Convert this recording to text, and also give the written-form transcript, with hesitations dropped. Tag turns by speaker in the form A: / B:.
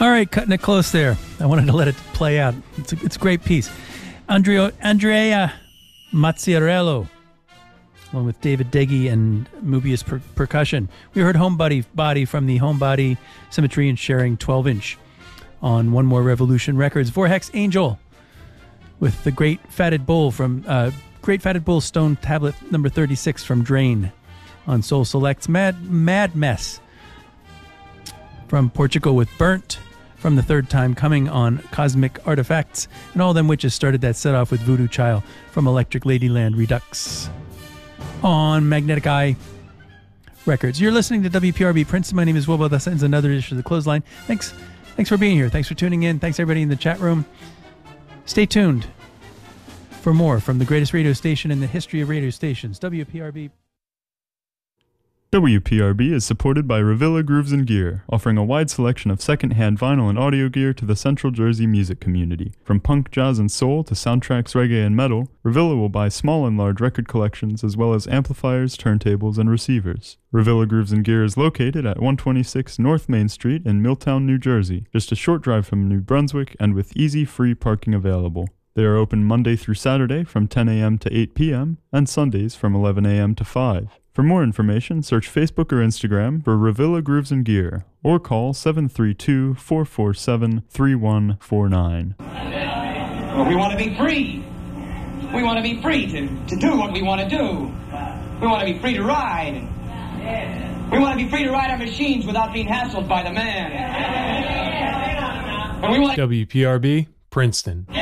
A: All right, cutting it close there. I wanted to let it play out. It's a great piece. Andrea Mazziarello, along with David Deggy and Mobius Percussion. We heard Homebody from the Homebody Symmetry and Sharing 12-inch on One More Revolution Records. Vorhex Angel with the Great Fatted Bull from Great Fatted Bull Stone Tablet number 36 from Drain on Soul Selects. Mad Mess from Portugal with Burnt from The Third Time Coming on Cosmic Artifacts. And All Them Witches started that set off with Voodoo Child from Electric Ladyland Redux on Magnetic Eye Records. You're listening to WPRB Princeton. My name is Wilbo. That ends another edition of The Clothesline. Thanks for being here. Thanks for tuning in. Thanks everybody in the chat room. Stay tuned for more from the greatest radio station in the history of radio stations, WPRB.
B: WPRB is supported by Revilla Grooves and Gear, offering a wide selection of second-hand vinyl and audio gear to the Central Jersey music community. From punk, jazz, and soul to soundtracks, reggae, and metal, Revilla will buy small and large record collections as well as amplifiers, turntables, and receivers. Revilla Grooves and Gear is located at 126 North Main Street in Milltown, New Jersey, just a short drive from New Brunswick and with easy free parking available. They are open Monday through Saturday from 10 a.m. to 8 p.m. and Sundays from 11 a.m. to 5. For more information, search Facebook or Instagram for Revilla Grooves and Gear or call 732-447-3149.
C: Well, we want to be free. We want to be free to do what we want to do. We want to be free to ride. We want to be free to ride our machines without being hassled by the man. And we want
D: WPRB, Princeton.